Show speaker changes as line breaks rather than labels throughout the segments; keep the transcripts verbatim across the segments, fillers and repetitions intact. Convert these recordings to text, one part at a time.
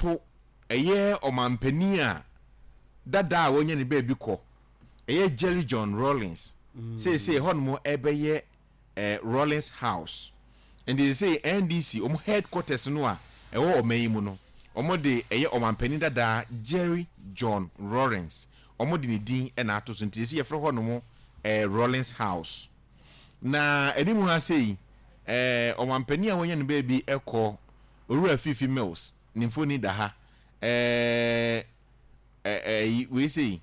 to eye omampani a dada a wonye ne baby ko eye Jerry John Rawlings say say honmo ebeye eh Rawlings House and they say N D C omo headquarters no a ewo omayimu no omo de eye omampani dada Jerry John Rawlings omo de ne din e na ato so nti say yefre honmo eh Rawlings House na enimu ha say eh omampani a wonye ne baby ekọ Owura Fifi Mills nimfoni da ha eh eh we say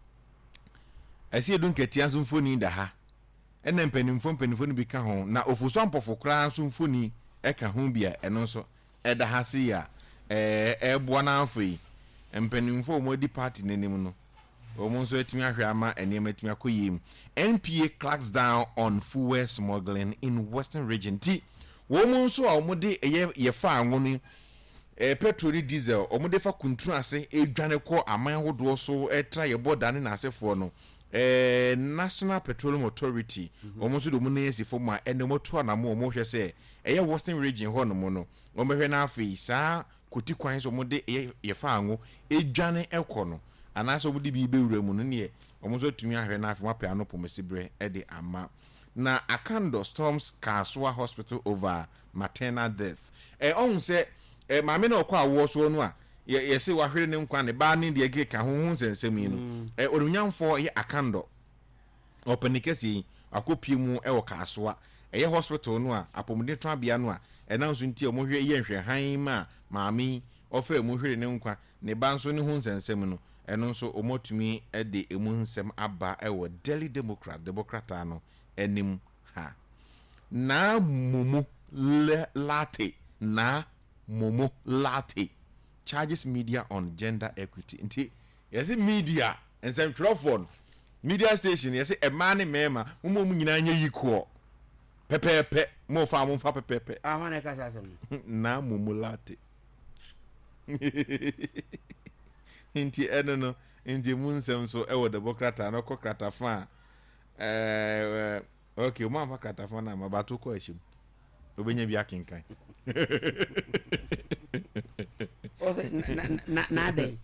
asi edun ketia so mfoni da ha ena mpanimfo mpanimfo bi ka ho na ofuso ampofo kra so mfoni e ka ho bia eno so e da ha se ya eh eboa na afoi mpanimfo modi party nenim no omo so etimi ahwe ama enema etimi akoyim. N P A cracks down on fuel smuggling in Western Region. Ti womo so a omode eye ye fa anwo eh petrol diesel omode fa kuntru ase edwane ko aman hodo so etra ye border ne na asefo no eh National Petroleum Authority omo so do mu na yesifo ma enemo to na mo omo hwe se eye Western Region ho no mo no omo hwe na afi saa koti kwan so omode ye fa anwo edwane ekọ no anaso omode bi bewura mu no ne omo so tumi ahwe na afi mape ano pomesibre e de ama na Akando storms Kaswa Hospital over maternal death. Eh on say eh mame na okwa awo so no a ye se wa hwere ne nkwa ne ba ne de ge ka ho ho nsensem yi no. Eh onunyamfo ye Akando openikesi akopie mu e wo Kaswa eh hospital no a apomde twabia no a e na nso ntie mo hwe ye nhwe han ma mame ofa mu hwere ne nkwa ne ba nso ne ho nsensem no eno nso omotumi e de emu nsem aba e wo Daily Democrat Democrat ano enim ha na mumu latte na mumu latte charges media on gender equity. Nti yes media and some phone media station yes e man e mema mumu nyina anya yiko pepepe mo fa mo fa pepepe
ah wana ka sasem
na mumu latte nti eno no nti munsem so e wo Democrat na kokata fa eh okay, uma fa kata na mabatu ko ashim obenye bi akinkan
o na na de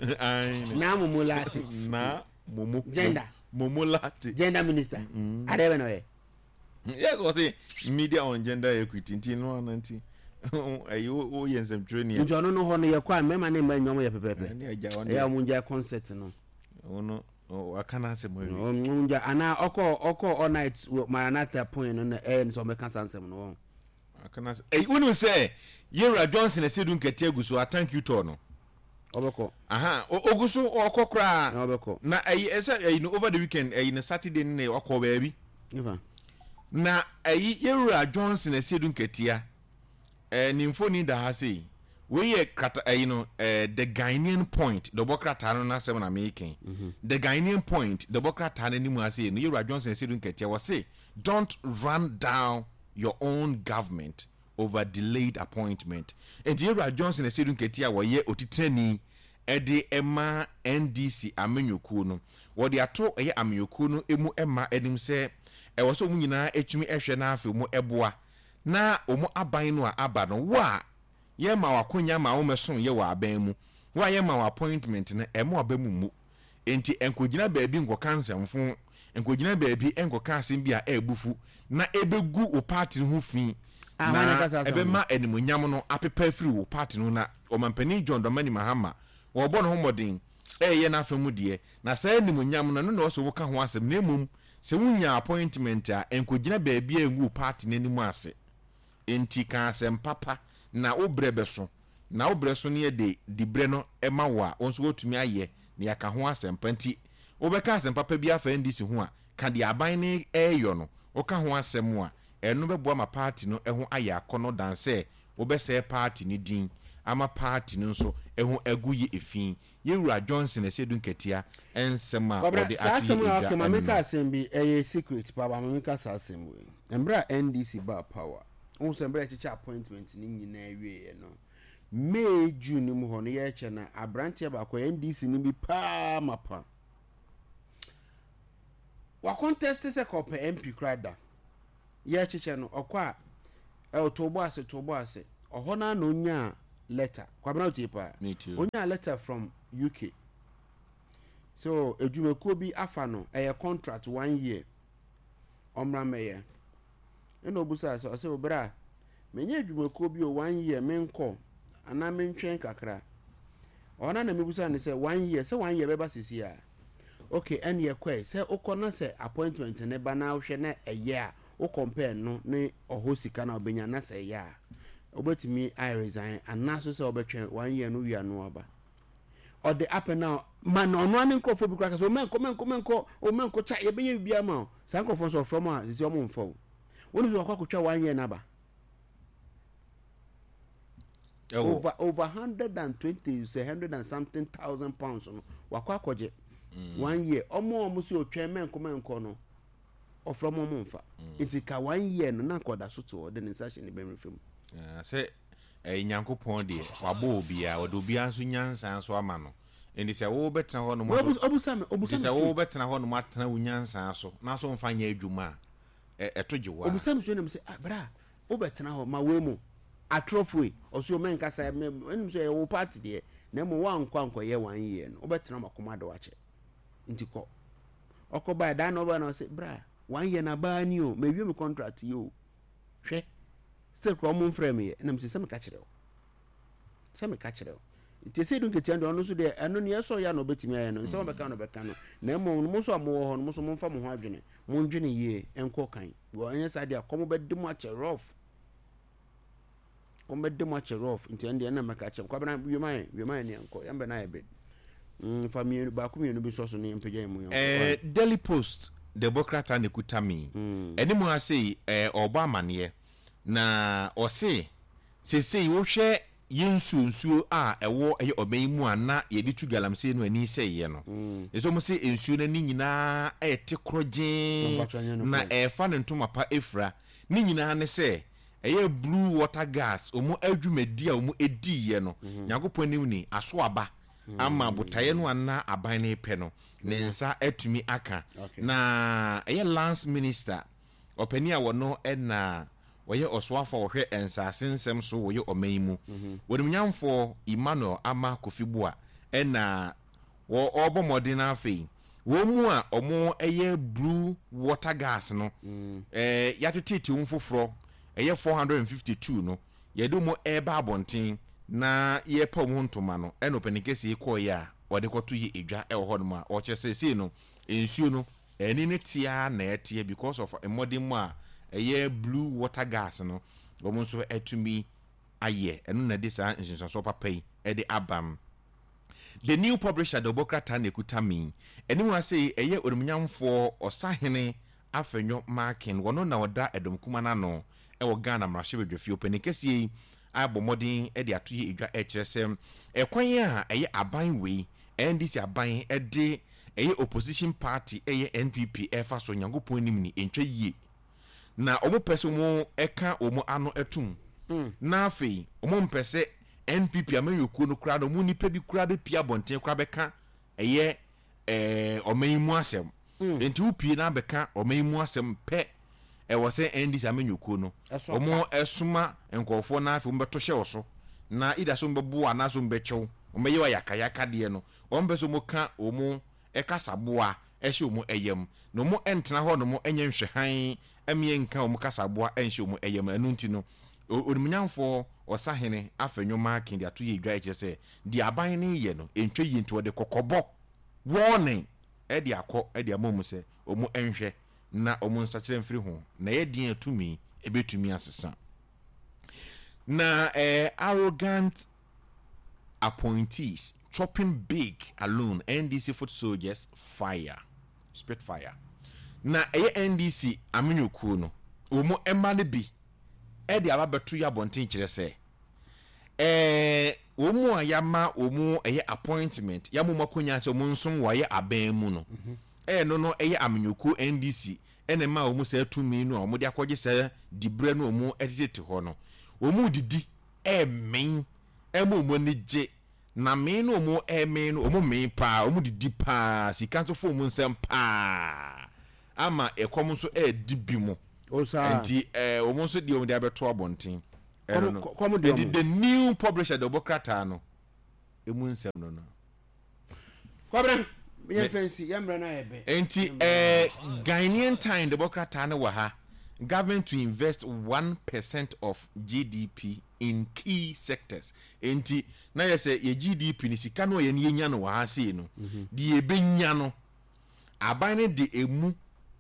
na mumulati
na mumu
gender
mumulati
gender minister adebe no ye
yes o say media on gender equity nti no nanti ayo o yensem training
njo no no ho no ye kwa mema ne ma nyom ye pepepe ya munja concert no
ono wakana se mo
munja ana oko oko all night maranata point no e so me kan sansem no
akana eh unu say Yera Johnson esedun kete aguso thank you to no
obeko
aha oguso okokra
obeko
na eh eh no over the weekend eh no Saturday ne okọ baabi
ifa
na eh Yera Johnson esedun ketia eh nimfoni da ha sei we ye kata uh, you know uh, the Ghanaian point the Bokrata no na se na making the Ghanaian point the Bokrata na nimu ase no Yera Johnson say don't ketia was say don't run down your own government over delayed appointment and Yera Johnson say don't ketia wo ye otitrani e de ema N D C amenyoku no wo de ato e amenyoku no emu ema enim se e wo so mu nyina etumi ehwe na afi mu eboa na omo aban no a aba no wa ye ma wakonya ma wo meson ye wa aban mu wa ye ma wa appointment na e ma abamu mu enti enkogina baabi nkoka nsemfo enkogina baabi enkoka asem bia e bufu na ebegu o party ho fi na ebe ma animunyam no apepa firi o party no na omampani John Dramani Mahama wo bo no homodin e ye na afamu de na sa animunyam no no na so wo ka ho asem na emum se wunya appointment a enkogina baabi engu party n'animu ase enti ka asem papa na obrebe so na obre so ne de dibre no ema wa onso wotumi aye na yaka ho asempa nti obeka asempa pa bi afa ndisi ho a ka de aban ne eyo no oka ho asem a eno bebo ama party no eho aye akono danse obese party ni din ama party no so eho aguye efin Yera Johnson esedun ketia ensema
odi asem a ke mameka asem bi eye secret pa ba mameka asem we embra N D C ba power unse mbere chicha appointment ni nyina awie no May June mu ho no ye che na abrante ba ko N D C ni bi pa mapa wa contest se ko pe M P krada ye chiche no okwa e otobo ase tobo ase oho na no nya letter kwabena utipa
Me too.
onya letter from U K so edwumekuo bi afa no a contract one year omra meye eno obusa so say obra menye edwumekuo bi o one year menko ana mentwen kakra ona na mebusa ne say one year say one year beba sisi a okay ene ye kwai say okona say appointment ne ba na hwe na eye a o compare no ne oho sika na obenya na say ya obetimi I resign and na so say obetwen one year no wia no aba or the up and now man on one microphone because so men come come come o men ko cha ye be bia ma san ko so from a sisi omo mfo wonu so kwa kwatwa one year na ba over over one hundred twenty say one hundred and something thousand pounds no wakwa kwaje one year omo omo si otwen men come ko no o from omo mfa it ka one year no na koda so to the session ni be mfem
yeah say eh Nyankopon de wabo obia wode obia nso nyansa so ama no eni se wo betena ho no mo
obusa me obusa me
se wo betena ho no matena wo nyansa so na so mfa nya adwuma eh etoje wa
obusa me so nem se bra wo betena ho ma we mu atrofwe oso men kasa enim so ye wo party de na mo wa nkwa nkwa ye one year no wo betena makoma de wache ntiko okoba da no ba no se bra one year na ba ni o me wi me contract yo hwe still ko mo frame ye na me se me ka kire o se me ka kire o ite se dun ketia ndo no so de eno ne yeso ya no betimi aye no se mo beka no beka no na mo mo so mo ho no mo so mo mfa mo ho adwene mo ndwene ye enko kan wo anya sade akomo bedde mo ache rough komo bedde mo ache rough nti ende na meka ache kwa bana wi man wi man ne enko yambe na ebe mm family ba ko mi no bi so so ne mpege mu yo
eh Daily Post Democrat and Kutami eni mo ase eh Obama ne na ose se se wo hwe yensu nsuo a ewo eye obanyimu ana ye di tu galamse no ani se ye no eso mo se ensuo na ni nyina e te kroje na e fa ne ntoma pa efra ni nyina ne se eye blue water gas omo adwumadi a omo edi ye no Nyankopon ni ni aso aba ama botaye no ana aban ne pe no ne nsa atumi aka na eye lance minister opani a wono e na woye oswafo wohwe ensase nsem so woye omanyimu wonimnyamfo Emmanuel ama Kofibua ena wo obomode na afei wo mu a omo eye blue water gas no eh yatetete umfoforo eye four hundred fifty-two no yede mo eba abonten na ye pa mo ntoma no eno penikesi ekoye a wode koto ye edwa e wo hodom a wo kyesese no ensuo no eni ne tia na etie because of a modern mu a eye blue water gas no omo so etumi aye eno na de sa nsinso papa yi e de abam the new publisher Democrat and Kutami eni mu ase eye orumnyamfo osahene afenyo marking wono na oda edom kuma na no e wo Ghana mrahye bedwafie openikesi abomodin e de atoye edwa e kyerese e kwan a eye aban we N D C aban e de eye opposition party eye N P P e fa so Nyankopon nim ni entwa yie na omo pese mo eka omo ano etum mm. na afei omo mpese N P P amanyoku no kura no mu nipa bi kura be pia bonten kura beka eye eh omanyimu asem mm. enti upie na beka omanyimu asem pe e wo se N D C amanyoku no omo esuma enkofo na afei mbeto hye woso na ida so mbebo ana so mbechew omo ye wa yakayaka de no omo pese mo ka omo eka saboa ehye omo eyem no mo entena ho no mo enye nhwe han emie nka omo kasaboa enhye omo eyem anu nti no onimnyamfo osahene afenyo marking de atoye edwa eche se di aban ne ye no entwe yi nti wode kokobo warning e de akọ e de amom se omo enhwe na omo nsakire mfiri ho na ye din atumi ebetumi asesa na eh, arrogant appointees chopping big alone N D C foot soldiers fire spit fire na eye N D C amenyoku no omo emma ne bi e de ababeto ya bonten kire se eh omo ayama omo eye appointment ya mo makonya se omo nson wo ye aban mu no eh no no eye amenyoku N D C ene ma omo se atumi no omo de akogye se dibre no omo etete ho no omo didi e men e mo mo ni je na me no omo e men no omo men pa omo didi pa sika to fo mo nsem pa ama ekom so e dibi mo
osa
enti eh omo so de omo de abeto abonten I don't know.
Come
And the, the new publisher, the Bokrata, no. Emun sem no no.
Kwabra, me fancy, yamra na ebe.
Enti eh Ghanaian time the Bokrata no wa ha. Government to invest one percent of G D P in key sectors. Enti na ye say ye G D P ni sika no ye nya no wa ha sei no. Di ebe nya no. Aban ne de emu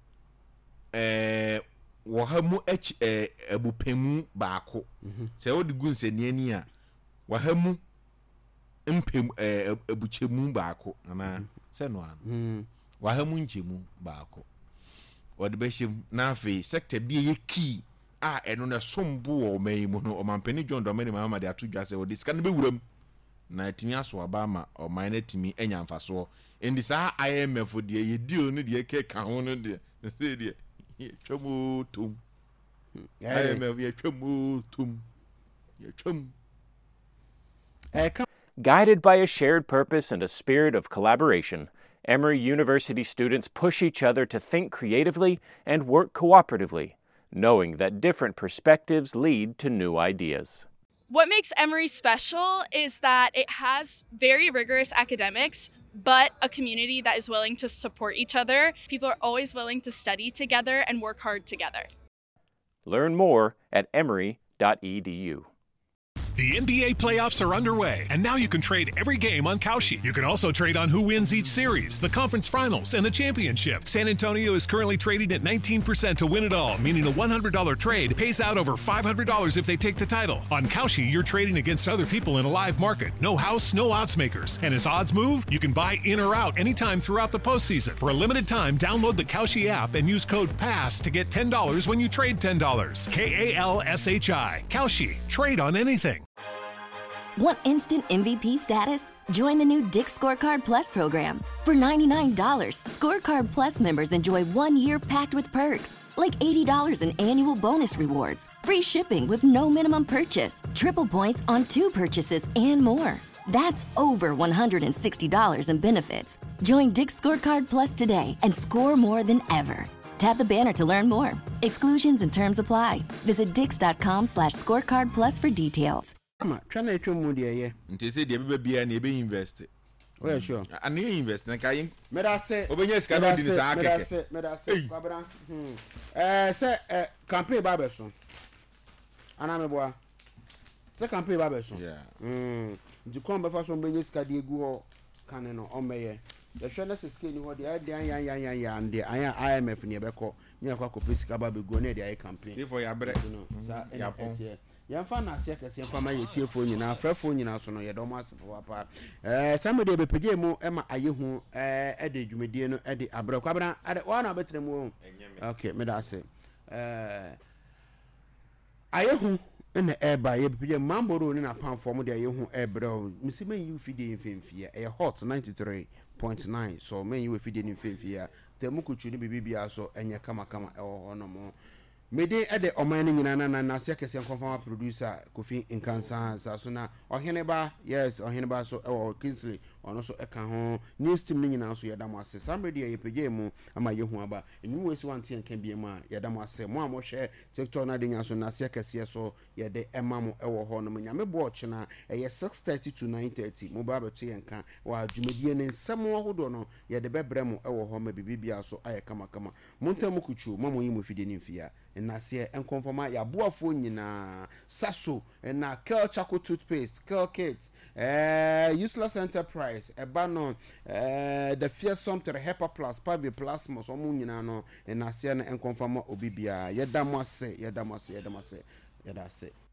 eh wo ha mu h eh abupemu baako. Say wo de gun se ni ani a wo ha mu mpem eh abuchemu baako ana se no an. Wo ha mu nchemu baako. What the beshim na fe sector bi ye key a eno na sombu o mai mu no o mampani John Domini mama de atu dwase o diska no be wuram na timi aso aba ma o man na timi enya mfaso endi sa I M F de ye deal no de ke ka ho no de say de twemu tum I M F ye twemu tum ye twem.
Guided by a shared purpose and a spirit of collaboration, Emory University students push each other to think creatively and work cooperatively, knowing that different perspectives lead to new ideas.
What makes Emory special is that it has very rigorous academics, but a community that is willing to support each other. People are always willing to study together and work hard together.
Learn more at emory dot e d u.
The N B A playoffs are underway, and now you can trade every game on Kalshi. You can also trade on who wins each series, the conference finals, and the championship. San Antonio is currently trading at nineteen percent to win it all, meaning a one hundred dollars trade pays out over five hundred dollars if they take the title. On Kalshi, you're trading against other people in a live market. No house, no odds makers. And as odds move, you can buy in or out anytime throughout the postseason. For a limited time, download the Kalshi app and use code PASS to get ten dollars when you trade ten dollars. K A L S H I. Kalshi. Trade on anything.
Want instant M V P status? Join the new Dick's Scorecard Plus program. For ninety-nine dollars, Scorecard Plus members enjoy one year packed with perks, like eighty dollars in annual bonus rewards, free shipping with no minimum purchase, triple points on two purchases, and more. That's over one hundred sixty dollars in benefits. Join Dick's Scorecard Plus today and score more than ever. Tap the banner to learn more. Exclusions and terms apply. Visit dix.com slash scorecard plus for details.
Tryna etwa mu de ye.
Nti say de be bia na e be invest.
Oh yeah, sure.
And you invest na kai.
Me da say.
Obenya sika no di ni sa akeke.
Me da say, me da say. Kwabra. Hmm. Eh say eh campaign ba beso. Ana me boa. Say campaign ba beso.
Yeah.
Hmm. Nti kon be fa so obenya sika de egu ho kan no o meye. The share is skin ho de yan yan yan yan yan de aya I M F ne be ko. Nya kwa ko sika ba be go na de campaign.
See for your bread.
No. Sa ene yamfa na ase akese yamfa ma yetie fo nyina afrafo nyina so no ye do ma asefo apa eh somebody be pege mu e ma ayehu eh e de dwumedie no e de abra kwabra ade wa na betre mu okay me da ase eh ayehu ene e ba ye pege mamboro ni na pan form de ayehu e bra misi men you fide mfemfia e hot ninety-three point nine so men you fide ni mfemfia temukuchu ni bibia so enye kama kama e ho no mo mede ede omani nyina na na se kese konfama producer Kofi Nkansa sa so na ohene ba yes ohene ba so e Kingsley ono so e ka ho news team nyina so yeda mo ase somebody e pege mu ama yehu aba enu wesi wanti en kan bi mu a yeda mo ase mo a mo hwe TikTok na de nya so na se kese so yede ema mo e wo ho no nyame bo oche na e six thirty to nine thirty mo ba beto yen kan wa dwumadie ne nsem hodo no yede bebre mo e wo ho ma bibibia so aye kama kama montamu kuchu mamo yi mo fide ni mfia na se enkonfoma ya boafo nyina saso na Kel Chaco toothpaste Kel Kit eh useless enterprise eba no eh the fearsome to the Hepa Plus Pavi Plasmos omu nyina no na se na enkonfoma obibia yeda mo ase yeda mo ase yeda mo ase yeda ase